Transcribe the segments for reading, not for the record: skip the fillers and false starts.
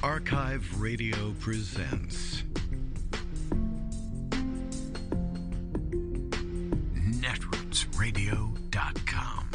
Archive Radio presents netrootsradio.com.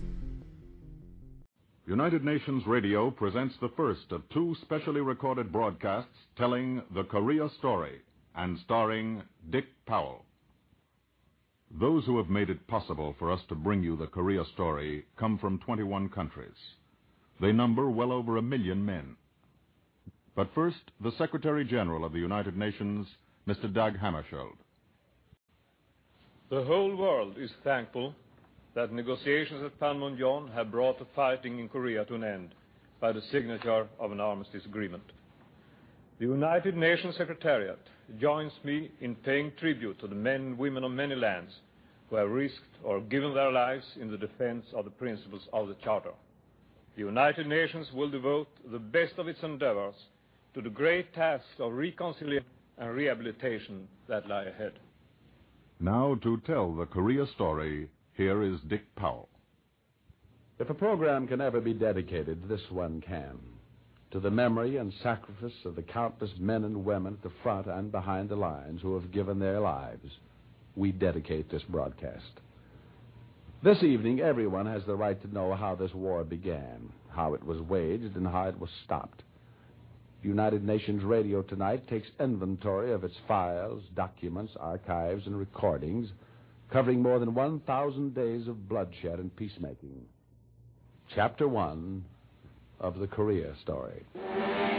United Nations Radio presents the first of two specially recorded broadcasts telling the Korea story and starring Dick Powell. Those who have made it possible for us to bring you the Korea story come from 21 countries. They number well over 1 million men. But first, the Secretary General of the United Nations, Mr. Dag Hammarskjöld. The whole world is thankful that negotiations at Panmunjom have brought the fighting in Korea to an end by the signature of an armistice agreement. The United Nations Secretariat joins me in paying tribute to the men and women of many lands who have risked or given their lives in the defense of the principles of the Charter. The United Nations will devote the best of its endeavors to the great tasks of reconciliation and rehabilitation that lie ahead. Now, to tell the Korea story, here is Dick Powell. If a program can ever be dedicated, this one can. To the memory and sacrifice of the countless men and women at the front and behind the lines who have given their lives, we dedicate this broadcast. This evening, everyone has the right to know how this war began, how it was waged, and how it was stopped. United Nations Radio tonight takes inventory of its files, documents, archives, and recordings, covering more than 1,000 days of bloodshed and peacemaking. Chapter 1 of the Korea story.